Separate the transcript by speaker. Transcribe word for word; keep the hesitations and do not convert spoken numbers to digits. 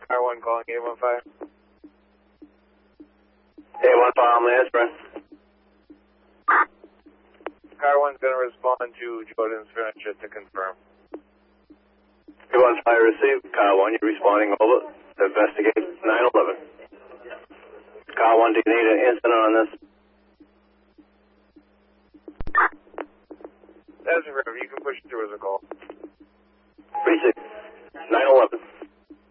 Speaker 1: Car one calling eight one five.
Speaker 2: eight one five, I'm answering.
Speaker 1: Car one's going to respond to Jordan's Furniture to confirm.
Speaker 2: eight one five received. Car one, you're responding over. Investigate nine eleven. Car one, do you need an incident on this?
Speaker 1: That's a river. You can push it through as a call.